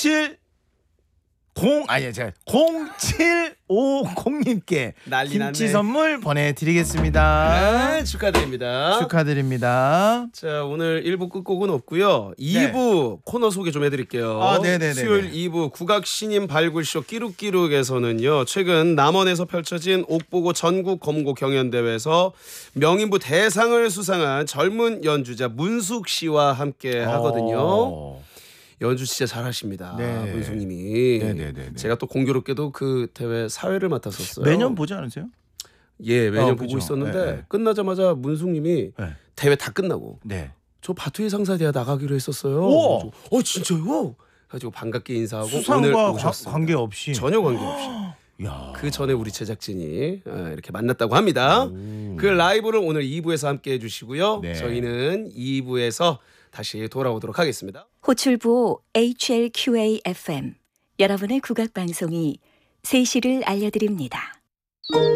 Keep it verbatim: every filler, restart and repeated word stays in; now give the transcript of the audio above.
공칠 공 아니 제가 공칠오공님께 난리 났네. 김치 선물 보내드리겠습니다. 네, 축하드립니다. 축하드립니다. 자, 오늘 일 부 끝곡은 없고요. 이 부 코너 소개 좀 해드릴게요. 아, 네네네. 수요일 이 부 국악 신인 발굴쇼 끼룩끼룩에서는요. 최근 남원에서 펼쳐진 옥보고 전국 검고 경연대회에서 명인부 대상을 수상한 젊은 연주자 문숙 씨와 함께 하거든요. 어. 연주 진짜 잘하십니다. 네. 문숙님이. 네네네네. 제가 또 공교롭게도 그 대회 사회를 맡았었어요. 매년 보지 않으세요? 예, 매년 어, 보고 그죠. 있었는데 네, 네. 끝나자마자 문숙님이 네. 대회 다 끝나고 네. 저 바투의 상사대회 나가기로 했었어요. 우와. 그래서, 어 진짜요? 가지고 반갑게 인사하고 오늘 수상과 오셨습니다. 관계없이 전혀 관계없이. 야. 그 전에 우리 제작진이 이렇게 만났다고 합니다. 그 라이브를 오늘 이 부에서 함께 해주시고요. 네. 저희는 이 부에서 다시 돌아오도록 하겠습니다. 호출부 에이치엘큐에이에프엠 여러분의 국악 방송이 세 시를 알려드립니다.